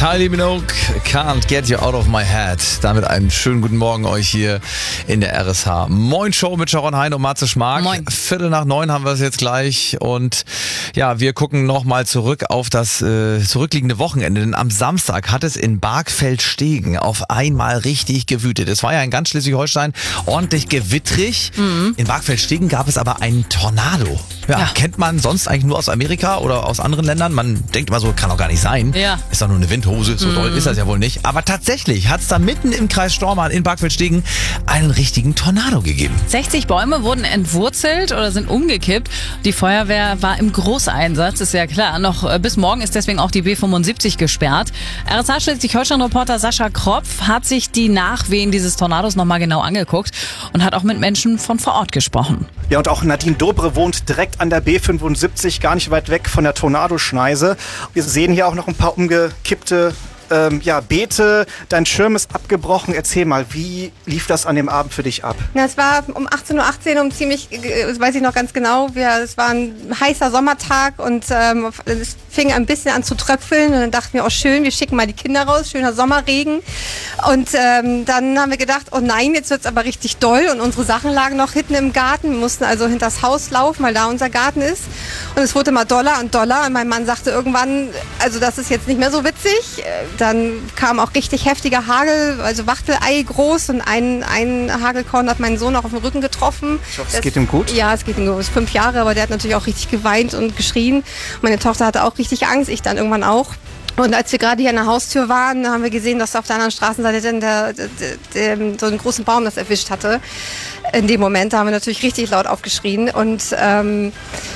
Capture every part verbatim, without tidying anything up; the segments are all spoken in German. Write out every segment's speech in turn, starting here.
Kylie Minogue, Can't Get You Out of My Head. Damit einen schönen guten Morgen euch hier in der R S H Moin Show mit Sharon Hein und Matze Schmark. Moin. Viertel nach neun haben wir es jetzt gleich und ja, wir gucken nochmal zurück auf das äh, zurückliegende Wochenende, denn am Samstag hat es in Bargfeld-Stegen auf einmal richtig gewütet. Es war ja in ganz Schleswig-Holstein ordentlich gewittrig. Mhm. In Bargfeld-Stegen gab es aber einen Tornado. Ja, ja, kennt man sonst eigentlich nur aus Amerika oder aus anderen Ländern. Man denkt immer so, kann doch gar nicht sein. Ja. Ist doch nur eine Windhose, so mm. doll ist das ja wohl nicht. Aber tatsächlich hat es da mitten im Kreis Stormarn in Bargfeld-Stegen einen richtigen Tornado gegeben. sechzig Bäume wurden entwurzelt oder sind umgekippt. Die Feuerwehr war im Großeinsatz, ist ja klar. Noch bis morgen ist deswegen auch die B fünfundsiebzig gesperrt. R S H Schleswig-Holstein-Reporter Sascha Kropf hat sich die Nachwehen dieses Tornados nochmal genau angeguckt und hat auch mit Menschen von vor Ort gesprochen. Ja, und auch Nadine Dobre wohnt direkt an der B fünfundsiebzig, gar nicht weit weg von der Tornadoschneise. Wir sehen hier auch noch ein paar umgekippte ähm, ja, Beete. Dein Schirm ist abgebrochen. Erzähl mal, wie lief das an dem Abend für dich ab? Na, es war um achtzehn Uhr achtzehn, um ziemlich, das weiß ich noch ganz genau, wir, es war ein heißer Sommertag und ähm, es fing ein bisschen an zu tröpfeln und dann dachten wir, oh schön, wir schicken mal die Kinder raus, schöner Sommerregen. Und ähm, dann haben wir gedacht, oh nein, jetzt wird es aber richtig doll und unsere Sachen lagen noch hinten im Garten. Wir mussten also hinter das Haus laufen, weil da unser Garten ist. Und es wurde immer doller und doller und mein Mann sagte irgendwann, also das ist jetzt nicht mehr so witzig. Dann kam auch richtig heftiger Hagel, also Wachtelei groß und ein, ein Hagelkorn hat meinen Sohn auch auf den Rücken getroffen. Ich hoffe, es geht ihm gut? Ja, es geht ihm gut. Er ist fünf Jahre, aber der hat natürlich auch richtig geweint und geschrien. Meine Tochter hatte auch richtig Angst, ich dann irgendwann auch. Und als wir gerade hier an der Haustür waren, haben wir gesehen, dass auf der anderen Straßenseite dann der, der, der, der, so einen großen Baum das erwischt hatte. In dem Moment da haben wir natürlich richtig laut aufgeschrien und ähm,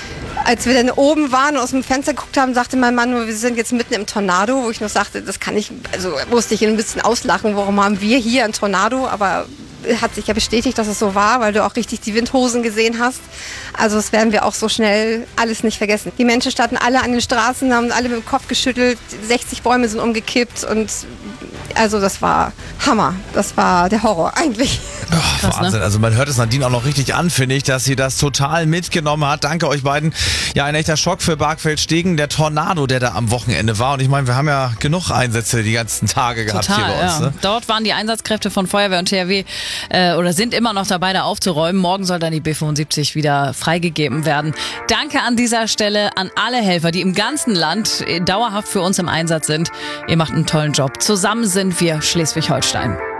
als wir dann oben waren und aus dem Fenster geguckt haben, sagte mein Mann, wir sind jetzt mitten im Tornado, wo ich noch sagte, das kann ich, also musste ich ihn ein bisschen auslachen, warum haben wir hier ein Tornado, aber hat sich ja bestätigt, dass es so war, weil du auch richtig die Windhosen gesehen hast. Also das werden wir auch so schnell alles nicht vergessen. Die Menschen standen alle an den Straßen, haben alle mit dem Kopf geschüttelt, sechzig Bäume sind umgekippt und also das war Hammer. Das war der Horror eigentlich. Oh, Krass, Wahnsinn. Ne? Also man hört es Nadine auch noch richtig an, finde ich, dass sie das total mitgenommen hat. Danke euch beiden. Ja, ein echter Schock für Bargfeld-Stegen, der Tornado, der da am Wochenende war. Und ich meine, wir haben ja genug Einsätze die ganzen Tage gehabt Total, hier bei uns. Ja. Ne? Dort waren die Einsatzkräfte von Feuerwehr und T H W äh, oder sind immer noch dabei, da aufzuräumen. Morgen soll dann die B fünfundsiebzig wieder freigegeben werden. Danke an dieser Stelle an alle Helfer, die im ganzen Land dauerhaft für uns im Einsatz sind. Ihr macht einen tollen Job. Zusammen sind wir Schleswig-Holstein.